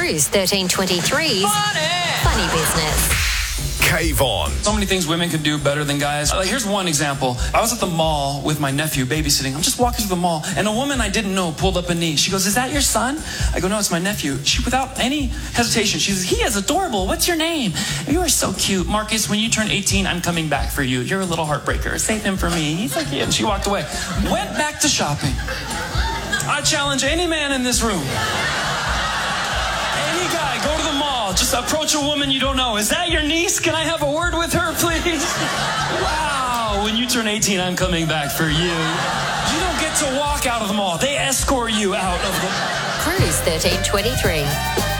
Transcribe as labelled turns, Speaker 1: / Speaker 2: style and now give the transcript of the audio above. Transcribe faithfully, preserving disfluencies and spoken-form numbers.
Speaker 1: Cruise thirteen twenty-three's
Speaker 2: Funny.
Speaker 1: Funny Business.
Speaker 3: Kayvon.
Speaker 2: So many things women can do better than guys. Like, here's one example. I was at the mall with my nephew babysitting. I'm just walking through the mall, and a woman I didn't know pulled up a knee. She goes, "Is that your son?" I go, "No, it's my nephew." She, without any hesitation, she says, "He is adorable. What's your name?" "You are so cute. Marcus, when you turn eighteen, I'm coming back for you. You're a little heartbreaker. Save him for me. He's so cute." And she walked away. Went back to shopping. I challenge any man in this room. Any guy, go to the mall, just approach a woman you don't know. "Is that your niece? Can I have a word with her, please?" Wow, when you turn eighteen, I'm coming back for you. You don't get to walk out of the mall. They escort you out of the...
Speaker 1: Cruise thirteen twenty-three.